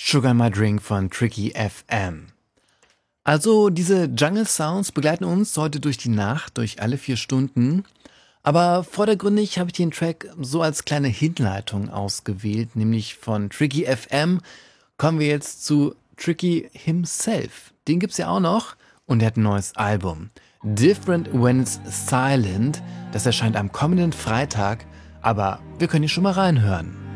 Sugar My Drink von Tricky FM. Also diese Jungle Sounds begleiten uns heute durch die Nacht, durch alle 4 Stunden. Aber vordergründig habe ich den Track so als kleine Hinleitung ausgewählt, nämlich von Tricky FM kommen wir jetzt zu Tricky himself. Den gibt's ja auch noch und er hat ein neues Album. Different When It's Silent. Das erscheint am kommenden Freitag, aber wir können hier schon mal reinhören.